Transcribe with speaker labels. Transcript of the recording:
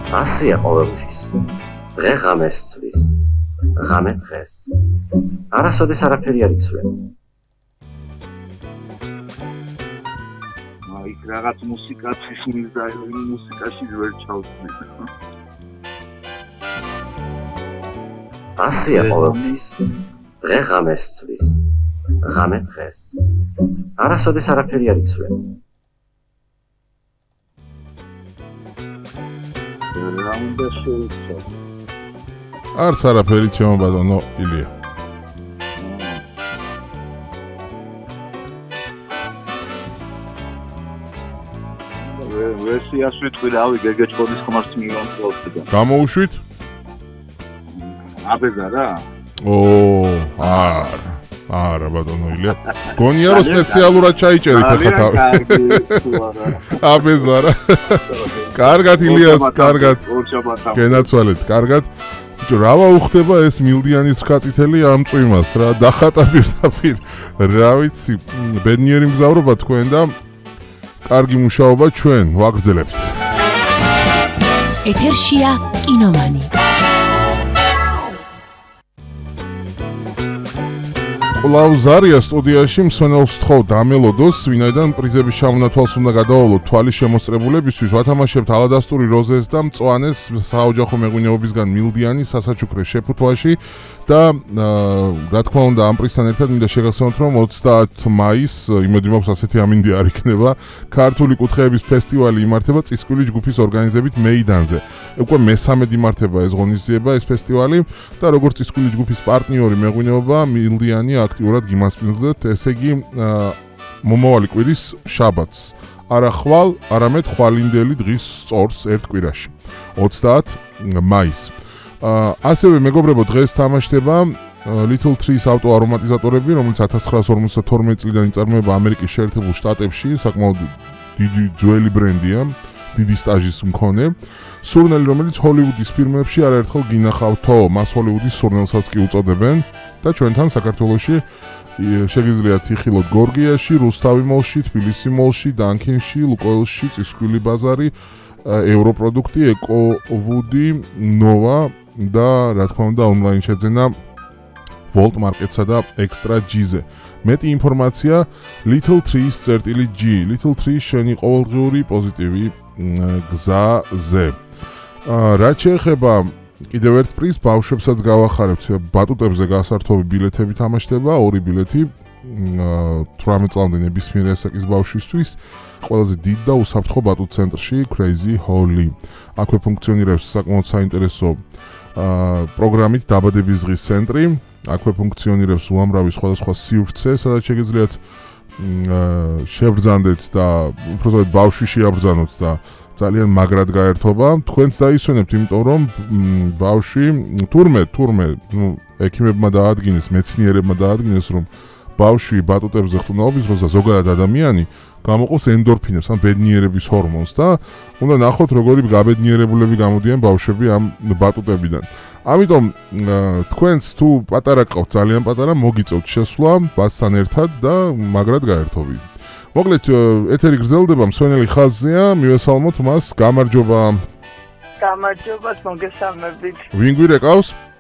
Speaker 1: ასია ყოველთვის. დღე ღამეს ცვლის. ღამე დღეს. არასოდეს არაფერი არ იცვლება.
Speaker 2: იქ რაღაც მუსიკაც ისმის და მუსიკაში ვერ ჩავსმენ.
Speaker 1: ასია ყოველთვის. დღე ღამეს ცვლის. ღამე დღეს. არასოდეს არაფერი არ იცვლება.
Speaker 2: რა უნდა შევიცვალო?
Speaker 3: არც არაფერი ჩემო ბატონო ილია.
Speaker 2: ვერსიას ვიტყვი რავი გეგეჭკოდის ხმარს მივამწევდა.
Speaker 3: გამოუშვით?
Speaker 2: აბეზა რა?
Speaker 3: არა ბატონო ილია. გონია რომ სპეციალურად ჩაიჭერით ახლა თავი. აბეზა რა. კარგად ილიას, კარგად. გენაცვალეთ, კარგად. რა ვაუხდება ეს მილდიანის ხაწითელი ამ წვიმას რა დახატა პირდაპირ. რა ვიცი, ბედნიერი მგზავრობა თქვენ და კარგი მუშაობა ჩვენ ვაგრძელებთ.
Speaker 4: ეთერშია კინომანი.
Speaker 3: ყლავზარია სტუდიაში მსმენელს თხოვ დამელოდოს, ვინაიდან პრიზების ჩამონათვალს უნდა გადავალოთ თვალის შემოსწრებულებისთვის, ვათამაშებთ ალადასტური როზეს და მწვანეს საოჯახო მეღვინეობისგან მილდიანი სასაჩუქრე შეფუთვაში და რა თქმა უნდა ამ პრიზთან ერთად მინდა შეგახსენოთ, რომ 30 მაისს იმედი მაქვს ასეთი ამინდი არ იქნება, ქართული კუთხეების ფესტივალი იმართება წისკვილი ჯგუფის ორგანიზებით მეიდანზე. უკვე მესამედ იმართება ეს ღონისძიება, ეს ფესტივალი და როგორც წისკვილი ჯგუფის პარტნიორი მეღვინეობა მილდიანი აქტიურად გიმასპინძლეთ, ესე იგი მომავალი კვირის შაბათს. არა ხვალ, არამედ ხვალინდელი დღის სწორს ერთ კვირაში. 30 მაისს. ასევე მეგობრებო, დღეს თამაშდება Little Trees ავტოარომატიზატორები, რომელიც 1952 წლიდან იწარმოება ამერიკის შეერთებულ შტატებში, საკმაოდ დიდი ძველი ბრენდია, დიდი სტაჟის მქონე. სურნელი, რომელიც ჰოლივუდის ფილმებში არაერთხელ გინახავთო, მას ჰოლივუდის სურნელსაც კი უწოდებენ და ჩვენთან საქართველოში შეგიძლიათ იხილოთ გორგიაში, რუსთავი მოლში, თბილისი მოლში, დანქინში, ლუკოილში, წისქვილი ბაზარი, ევროპროდუქტი, ეკოვუდი, ნოვა და რა თქმა უნდა ონლაინ შეძენა Volt Market-სა და Extra G-ზე. მეტი ინფორმაცია Little Trees.g. Little Trees შენი ყოველდღიური პოზიტივი გზაზე. რაც შეეხება კიდევ ერთ პრიზს ბავშვებსაც გავახარებთ. ბატუტებზე გასართობი ბილეთები თამაშდება, 2 ბილეთი 18 წლამდე ნებისმიერ ასაკის ბავშვისთვის. ყველაზე დიდ და უსაფრთხო ბატუტ ცენტრში Crazy Holly. აქვე ფუნქციონირებს საკმაოდ საინტერესო პროგრამით დაბადების დღის ცენტრი. აქვე ფუნქციონირებს უამრავი სხვადასხვა სივრცე, სადაც შეგიძლიათ შევბრძანდეთ და უბრალოდ ბავშვი შეაბრძანოთ და ძალიან მაგრად გაერთობა. თქვენც დაისვენებთ, იმიტომ რომ ბავშვი თურმე, ექიმებმა დაადგინეს, მეცნიერებმა დაადგინეს, რომ ბავშვი ბატუტებზე ხტუნაობის დროს და ზოგადად ადამიანი გამოყობს ენდორფინებს, ან ბედნიერების ჰორმონს და უნდა ნახოთ როგორი გაბედნიერებულები გამოდიან ბავშვები ამ ბატუტებიდან. ამიტომ თქვენც თუ პატარა ყავთ, ძალიან პატარა, მოგიწევთ შესვლა ბაცთან ერთად და მაგრად გაერთობი. მოკლედ ეთერი გრძელდება, მსვენელი ხაზზეა, მივესალმოთ მას, გამარჯობა.
Speaker 5: გამარჯობა, მოგესალმებით.
Speaker 3: ვინ გვირეკავს?